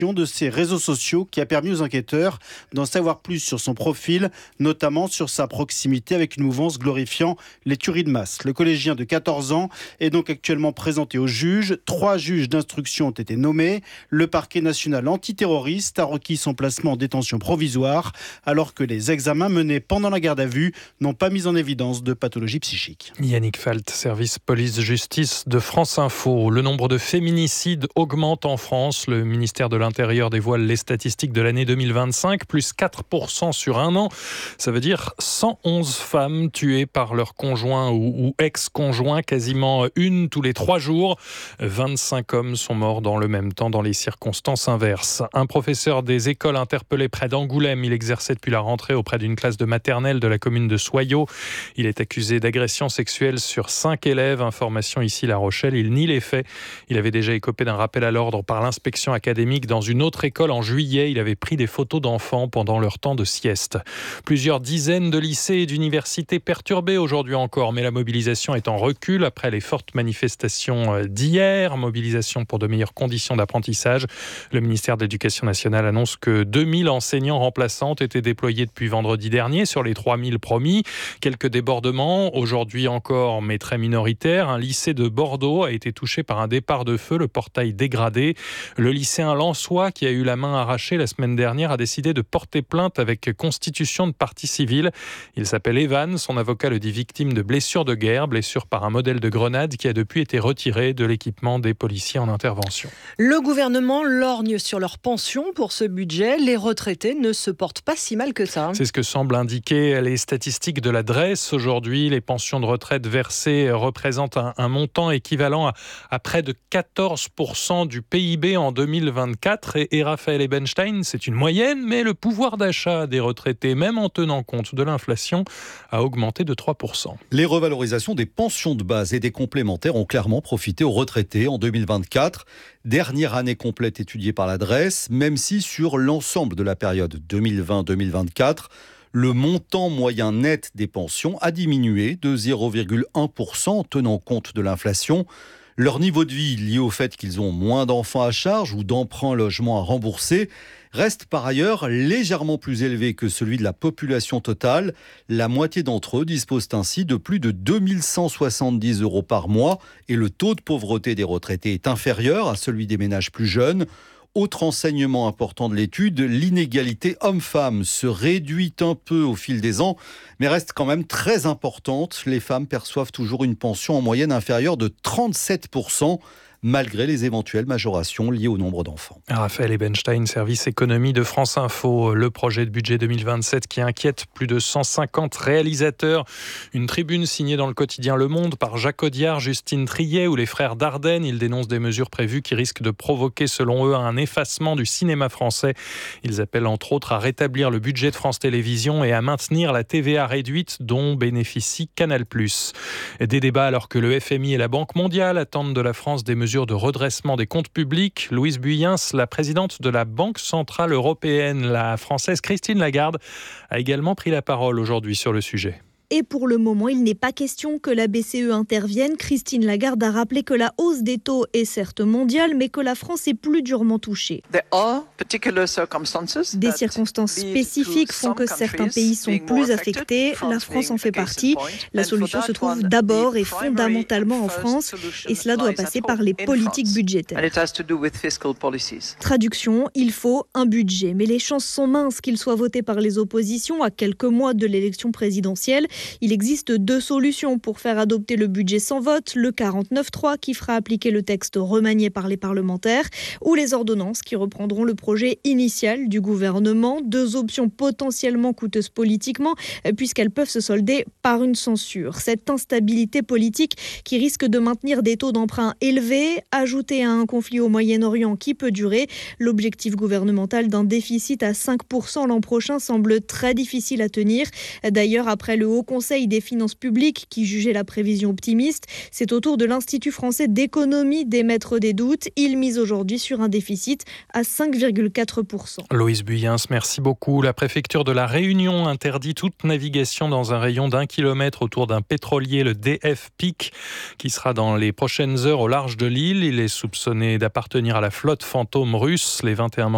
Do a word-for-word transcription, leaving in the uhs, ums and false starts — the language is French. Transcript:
de ses réseaux sociaux qui a permis aux enquêteurs d'en savoir plus sur son profil, notamment sur sa proximité avec une mouvance glorifiant les tueries de masse. Le collégien de quatorze ans est donc actuellement présenté au juge. Trois juges d'instruction ont été nommés. Le parquet national antiterroriste a requis son placement en détention provisoire, alors que les examens menés pendant la garde à vue n'ont pas mis en évidence de pathologie psychique. Yannick Falt, service police-justice de France Info. Le nombre de féminicides augmente en France. Le ministère de l'Intérieur dévoile les statistiques de l'année deux mille vingt-cinq, plus quatre pour cent sur un an. Ça veut dire cent onze femmes tuées par leur conjoint ou, ou ex-conjoint, quasiment une tous les trois jours. vingt-cinq hommes sont morts dans le même temps dans les circonstances inverses. Un professeur des écoles interpellé près d'Angoulême. Il exerçait depuis la rentrée auprès d'une classe de maternelle de la commune de Soyaux. Il est accusé d'agression sexuelle sur cinq élèves. Information ici La Rochelle. Il nie les faits. Il avait déjà écopé d'un rappel à l'ordre par l'inspection académique dans une autre école en juillet. Il avait pris des photos d'enfants pendant leur temps de sieste. Plusieurs dizaines de lycées et d'universités perturbés aujourd'hui encore, mais la mobilisation est en recul après les fortes manifestations d'hier. Mobilisation pour de meilleures conditions d'apprentissage. Le ministère de l'Éducation nationale annonce que deux mille enseignants remplaçants ont été déployés depuis vendredi dernier sur les trois mille promis. Quelques débordements, aujourd'hui encore, mais très minoritaires. Un lycée de Bordeaux a été touché par un départ de feu, le portail dégradé. Le lycéen lensois, qui a eu la main arrachée la semaine dernière, a décidé de porter plainte avec constitution de partie civile. Il s'appelle Evan, son avocat le dit victime de blessures de guerre, blessures par un modèle de grenade qui a depuis été retiré de l'équipement des policiers en intervention. Le gouvernement lorgne sur leurs pensions pour ce budget. Les retraités ne se portent pas si mal que ça. C'est ce que semblent indiquer les statistiques de la D R E S. Aujourd'hui, les pensions de retraite versées représentent un, un montant équivalent à, à près de quatorze pour cent du P I B en deux mille vingt-quatre. Et, et Raphaël Ebenstein, c'est une moyenne, mais le pouvoir d'achat des retraités, même en tenant compte de l'inflation, a augmenté de trois pour cent. Les revalorisations des pensions de base et des complémentaires ont clairement profité aux retraités en deux mille vingt-quatre. Dernière année complète étudiée par la D R E S, même si sur l'ensemble de la période deux mille vingt deux mille vingt-quatre, le montant moyen net des pensions a diminué de zéro virgule un pour cent en tenant compte de l'inflation. Leur niveau de vie, lié au fait qu'ils ont moins d'enfants à charge ou d'emprunts logements à rembourser, reste par ailleurs légèrement plus élevé que celui de la population totale. La moitié d'entre eux disposent ainsi de plus de deux mille cent soixante-dix euros par mois et le taux de pauvreté des retraités est inférieur à celui des ménages plus jeunes. Autre enseignement important de l'étude, l'inégalité homme-femme se réduit un peu au fil des ans, mais reste quand même très importante. Les femmes perçoivent toujours une pension en moyenne inférieure de trente-sept pour cent, malgré les éventuelles majorations liées au nombre d'enfants. Raphaël Ebenstein, service économie de France Info. Le projet de budget deux mille vingt-sept qui inquiète plus de cent cinquante réalisateurs. Une tribune signée dans le quotidien Le Monde par Jacques Audiard, Justine Triet ou les frères Dardenne. Ils dénoncent des mesures prévues qui risquent de provoquer, selon eux, un effacement du cinéma français. Ils appellent entre autres à rétablir le budget de France Télévisions et à maintenir la T V A réduite dont bénéficie Canal plus. Des débats alors que le F M I et la Banque mondiale attendent de la France des mesures de redressement des comptes publics. Louise Buyens, la présidente de la Banque centrale européenne, la française Christine Lagarde, a également pris la parole aujourd'hui sur le sujet. Et pour le moment, il n'est pas question que la B C E intervienne. Christine Lagarde a rappelé que la hausse des taux est certes mondiale, mais que la France est plus durement touchée. Des circonstances spécifiques font que certains pays sont plus affectés. La France en fait partie. La solution se trouve d'abord et fondamentalement en France, et cela doit passer par les politiques budgétaires. Traduction, il faut un budget, mais les chances sont minces qu'il soit voté par les oppositions à quelques mois de l'élection présidentielle. Il existe deux solutions pour faire adopter le budget sans vote, le quarante-neuf trois qui fera appliquer le texte remanié par les parlementaires ou les ordonnances qui reprendront le projet initial du gouvernement. Deux options potentiellement coûteuses politiquement puisqu'elles peuvent se solder par une censure. Cette instabilité politique qui risque de maintenir des taux d'emprunt élevés, ajoutée à un conflit au Moyen-Orient qui peut durer, l'objectif gouvernemental d'un déficit à cinq pour cent l'an prochain semble très difficile à tenir. D'ailleurs, après le Haut Conseil des finances publiques qui jugeait la prévision optimiste, c'est au tour de l'Institut français d'économie d'émettre des doutes. Il mise aujourd'hui sur un déficit à cinq virgule quatre pour cent. Louise Buyens, merci beaucoup. La préfecture de la Réunion interdit toute navigation dans un rayon d'un kilomètre autour d'un pétrolier, le D F Peak, qui sera dans les prochaines heures au large de l'île. Il est soupçonné d'appartenir à la flotte fantôme russe. Les vingt et un